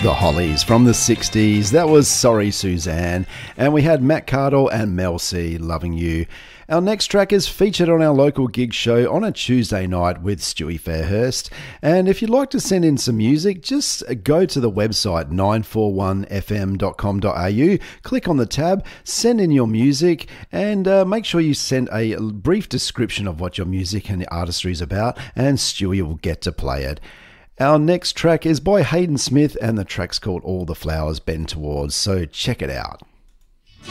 The Hollies from the 60s. That was Sorry Suzanne. And we had Matt Cardle and Mel C, Loving You. Our next track is featured on our local gig show on a Tuesday night with Stewie Fairhurst. And if you'd like to send in some music, just go to the website 941fm.com.au, click on the tab, send in your music, and make sure you send a brief description of what your music and the artistry is about, and Stewie will get to play it. Our next track is by Hayden Smith, and the track's called All the Flowers Bend Towards, so check it out.